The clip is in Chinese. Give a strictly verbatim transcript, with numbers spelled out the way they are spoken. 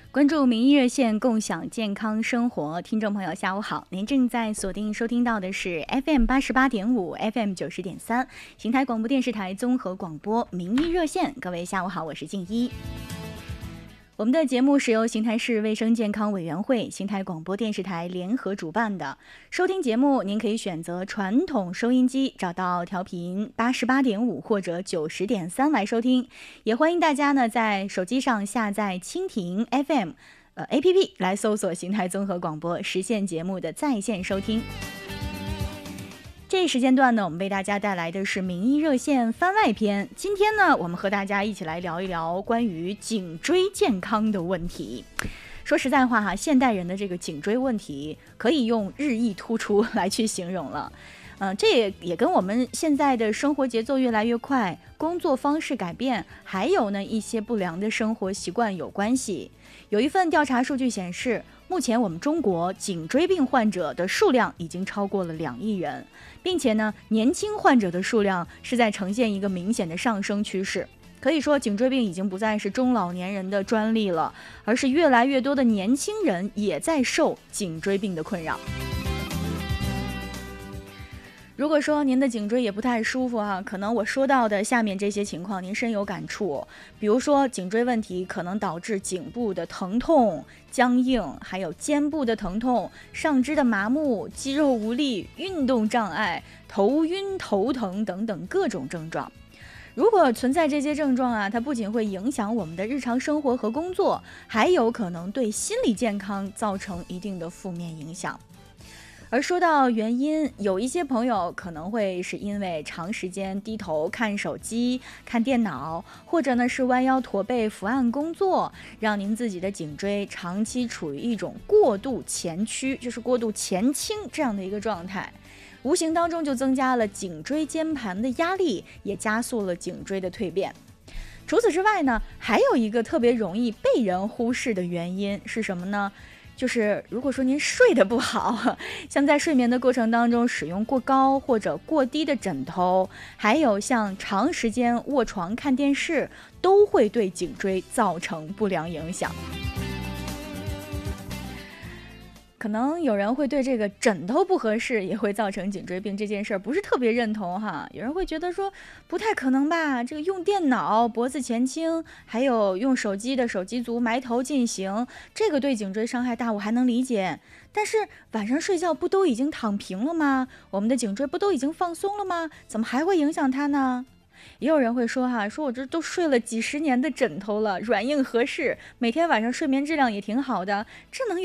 关注民意热线，共享健康生活。听众朋友，下午好！您正在锁定收听到的是 F M 八十八点五、F M 九十点三，邢台广播电视台综合广播民意热线。各位下午好，我是静一。我们的节目是由邢台市卫生健康委员会、邢台广播电视台联合主办的。收听节目，您可以选择传统收音机，找到调频八十八点五或者九十点三来收听。也欢迎大家呢在手机上下载蜻蜓 F M 呃 A P P 来搜索邢台综合广播，实现节目的在线收听。这一时间段呢，我们为大家带来的是民意热线番外篇。今天呢，我们和大家一起来聊一聊关于颈椎健康的问题。说实在话哈，现代人的这个颈椎问题可以用日益突出来去形容了。嗯、呃，这也也跟我们现在的生活节奏越来越快，工作方式改变，还有呢一些不良的生活习惯有关系。有一份调查数据显示，目前我们中国颈椎病患者的数量已经超过了两亿人，并且呢，年轻患者的数量是在呈现一个明显的上升趋势。可以说，颈椎病已经不再是中老年人的专利了，而是越来越多的年轻人也在受颈椎病的困扰。如果说您的颈椎也不太舒服哈，可能我说到的下面这些情况您深有感触。比如说颈椎问题可能导致颈部的疼痛、僵硬，还有肩部的疼痛、上肢的麻木、肌肉无力、运动障碍、头晕头疼等等各种症状。如果存在这些症状啊，它不仅会影响我们的日常生活和工作，还有可能对心理健康造成一定的负面影响。而说到原因，有一些朋友可能会是因为长时间低头看手机、看电脑，或者呢是弯腰驼背伏案工作，让您自己的颈椎长期处于一种过度前屈，就是过度前倾这样的一个状态，无形当中就增加了颈椎间盘的压力，也加速了颈椎的蜕变。除此之外呢，还有一个特别容易被人忽视的原因是什么呢？就是如果说您睡得不好，像在睡眠的过程当中使用过高或者过低的枕头，还有像长时间卧床看电视，都会对颈椎造成不良影响。可能有人会对这个枕头不合适也会造成颈椎病这件事儿不是特别认同哈，有人会觉得说不太可能吧，这个用电脑脖子前倾，还有用手机的手机族埋头进行，这个对颈椎伤害大我还能理解，但是晚上睡觉不都已经躺平了吗？我们的颈椎不都已经放松了吗？怎么还会影响它呢？也有人会说哈，说我这都睡了几十年的枕头了，软硬合适，每天晚上睡眠质量也挺好的，这能有